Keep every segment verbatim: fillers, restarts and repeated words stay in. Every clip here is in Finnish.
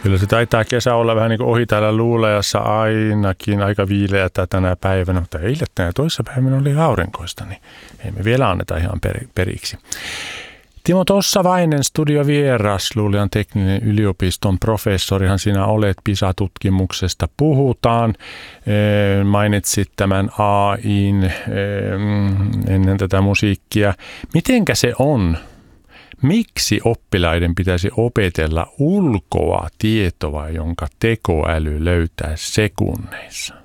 Kyllä se taitaa kesä olla vähän niin kuin ohi täällä Luulajassa ainakin aika viileätä tänä päivänä, mutta eilen ja toissa päivänä oli aurinkoista, niin ei me vielä anneta ihan periksi. Timo Tossavainen, studiovieras, Luulian tekninen yliopiston professorihan sinä olet, PISA-tutkimuksesta puhutaan. Mainitsit tämän A I:n ennen tätä musiikkia. Mitenkä se on? Miksi oppilaiden pitäisi opetella ulkoa tietoa, jonka tekoäly löytää sekunneissa?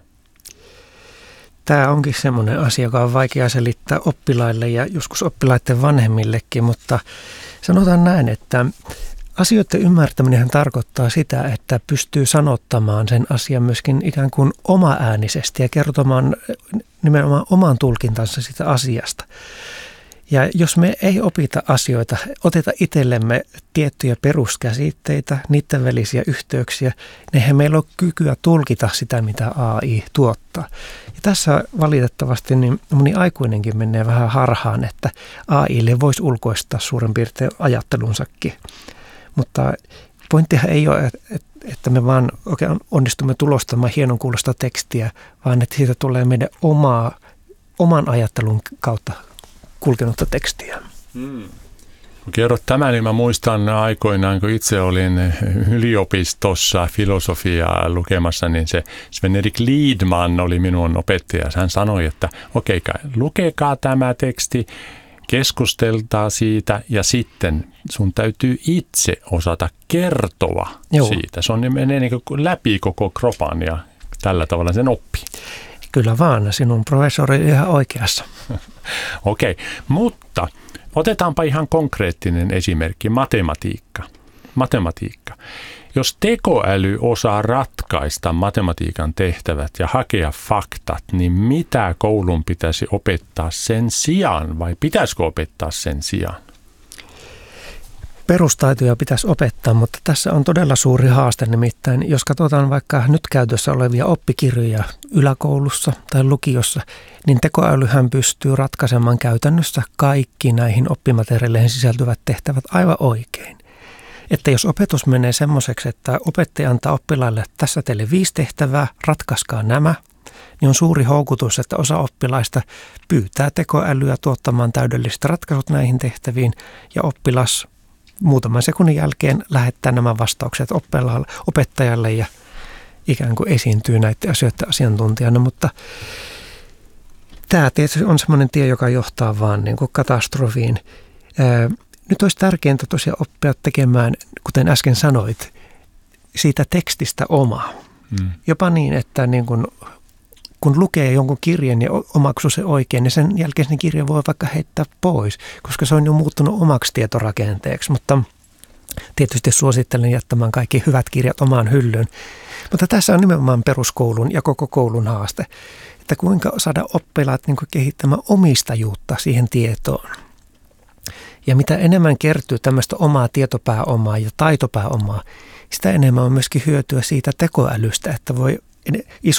Tämä onkin semmoinen asia, joka on vaikea selittää oppilaille ja joskus oppilaiden vanhemmillekin, mutta sanotaan näin, että asioiden ymmärtäminen tarkoittaa sitä, että pystyy sanottamaan sen asian myöskin ikään kuin omaäänisesti ja kertomaan nimenomaan oman tulkintansa sitä asiasta. Ja jos me ei opita asioita, oteta itsellemme tiettyjä peruskäsitteitä, niiden välisiä yhteyksiä, niin eihän meillä ole kykyä tulkita sitä, mitä A I tuottaa. Ja tässä valitettavasti niin moni aikuinenkin menee vähän harhaan, että A I:lle voisi ulkoistaa suurin piirtein ajattelunsakin. Mutta pointtihan ei ole, että me vaan oikein onnistumme tulostamaan hienon kuulosta tekstiä, vaan että siitä tulee meidän omaa, oman ajattelun kautta kulkenutta tekstiä. Hmm. Kun kerrot tämän, niin mä muistan aikoinaan, kun itse olin yliopistossa filosofiaa lukemassa, niin se Sven-Erik Lidman oli minun opettaja. Hän sanoi, että okei, okay, lukekaa tämä teksti, keskusteltaa siitä ja sitten sun täytyy itse osata kertoa Joo. siitä. Se on, menee niin kuin läpi koko kropan ja tällä tavalla sen oppii. Kyllä vaan, sinun professori on ihan oikeassa. Okei, okay, mutta otetaanpa ihan konkreettinen esimerkki, matematiikka. Matematiikka. Jos tekoäly osaa ratkaista matematiikan tehtävät ja hakea faktat, niin mitä koulun pitäisi opettaa sen sijaan vai pitäisikö opettaa sen sijaan? Perustaitoja pitäisi opettaa, mutta tässä on todella suuri haaste. Nimittäin, jos katsotaan vaikka nyt käytössä olevia oppikirjoja yläkoulussa tai lukiossa, niin tekoälyhän pystyy ratkaisemaan käytännössä kaikki näihin oppimateriaaleihin sisältyvät tehtävät aivan oikein. Että jos opetus menee semmoiseksi, että opettaja antaa oppilaille tässä teille viisi tehtävää, ratkaiskaa nämä, niin on suuri houkutus, että osa oppilaista pyytää tekoälyä tuottamaan täydelliset ratkaisut näihin tehtäviin ja oppilas muutaman sekunnin jälkeen lähettää nämä vastaukset opettajalle ja ikään kuin esiintyy näiden asioiden asiantuntijana, mutta tämä tietysti on semmoinen tie, joka johtaa vaan niin kuin katastrofiin. Nyt olisi tärkeintä tosiaan oppia tekemään, kuten äsken sanoit, siitä tekstistä omaa. Hmm. Jopa niin, että niin kuin, kun lukee jonkun kirjan ja omaksuu se oikein, niin sen jälkeen sen kirjan voi vaikka heittää pois, koska se on jo muuttunut omaksi tietorakenteeksi. Mutta tietysti suosittelen jättämään kaikki hyvät kirjat omaan hyllyyn. Mutta tässä on nimenomaan peruskoulun ja koko koulun haaste, että kuinka saada oppilaat niin kuin kehittämään omistajuutta siihen tietoon. Ja mitä enemmän kertyy tämmöistä omaa tietopääomaa ja taitopääomaa, sitä enemmän on myöskin hyötyä siitä tekoälystä, että voi iso